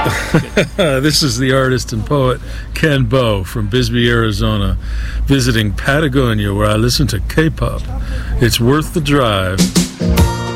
This is the artist and poet Ken Bow from Bisbee, Arizona, visiting Patagonia, where I listen to K-pop. It's worth the drive.